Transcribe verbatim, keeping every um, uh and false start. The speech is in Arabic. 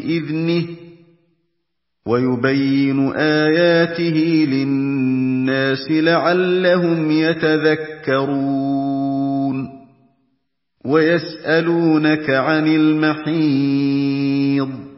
بإذنه ويبين آياته للناس لعلهم يتذكرون ويسألونك عن المحيض